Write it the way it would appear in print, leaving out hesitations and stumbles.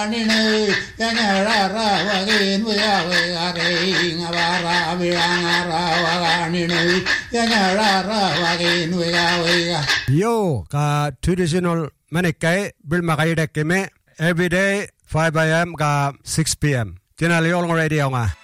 ninu yanara wagin wagaring abara birangara waganinu yanara wagin wagawiga yo ka traditional manikai bilmakai dekeme every day 5 a.m. ka 6 p.m. Channel Yolong Radio nga